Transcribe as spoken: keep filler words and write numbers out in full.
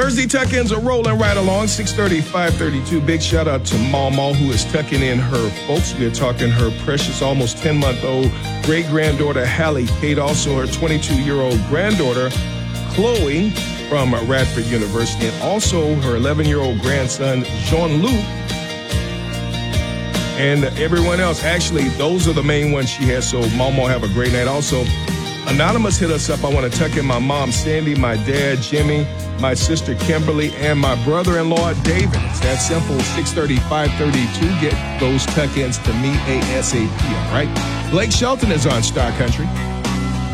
Thursday tuck-ins are rolling right along, six thirty, five thirty-two. Big shout-out to Mama, who is tucking in her folks. We're talking her precious, almost ten-month-old great-granddaughter, Hallie Kate, also her twenty-two-year-old granddaughter, Chloe, from Radford University, and also her eleven-year-old grandson, Jean-Luc, and everyone else. Actually, those are the main ones she has, so Mama, have a great night. Also, Anonymous hit us up. I want to tuck in my mom, Sandy, my dad, Jimmy, my sister, Kimberly, and my brother-in-law, David. It's that simple, six thirty, five thirty-two. Get those tuck-ins to me ASAP, all right? Blake Shelton is on Star Country.